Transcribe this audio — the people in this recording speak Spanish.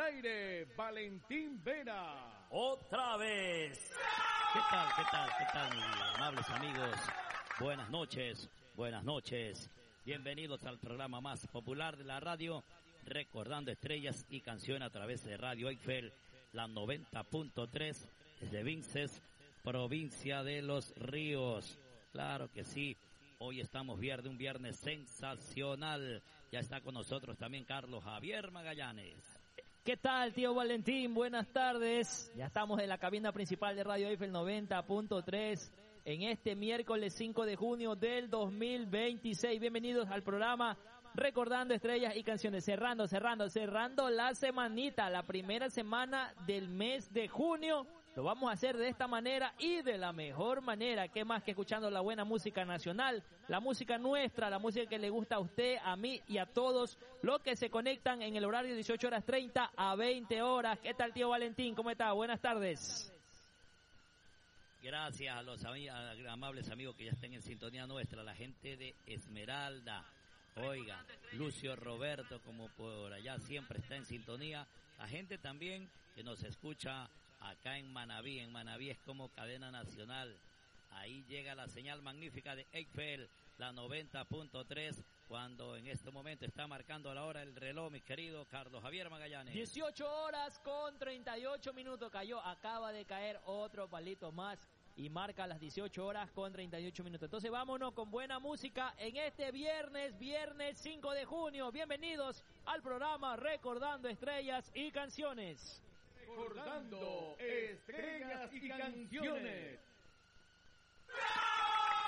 aire, Valentín Vera. Otra vez. ¿Qué tal, mis amables amigos? Buenas noches. Bienvenidos al programa más popular de la radio, recordando estrellas y canciones a través de Radio Eiffel, la 90.3, desde Vinces, provincia de Los Ríos. Claro que sí. Hoy estamos un viernes sensacional. Ya está con nosotros también Carlos Javier Magallanes. ¿Qué tal, tío Valentín? Buenas tardes. Ya estamos en la cabina principal de Radio Eiffel 90.3 en este miércoles 5 de junio del 2026. Bienvenidos al programa Recordando Estrellas y Canciones. Cerrando la semanita, la primera semana del mes de junio. Lo vamos a hacer de esta manera y de la mejor manera. ¿Qué más que escuchando la buena música nacional? La música nuestra, la música que le gusta a usted, a mí y a todos los que se conectan en el horario 18:30 a 20 horas. ¿Qué tal, tío Valentín? ¿Cómo está? Buenas tardes. Gracias a los amables amigos que ya estén en sintonía nuestra, la gente de Esmeralda. Oiga, Lucio Roberto, como por allá siempre está en sintonía. La gente también que nos escucha acá en Manabí. En Manabí es como cadena nacional. Ahí llega la señal magnífica de Eiffel, la 90.3, cuando en este momento está marcando la hora el reloj, mi querido Carlos Javier Magallanes. 18 horas con 38 minutos acaba de caer otro palito más y marca las 18 horas con 38 minutos. Entonces vámonos con buena música en este viernes 5 de junio. Bienvenidos al programa Recordando Estrellas y Canciones. Recordando estrellas y canciones. ¡Bravo!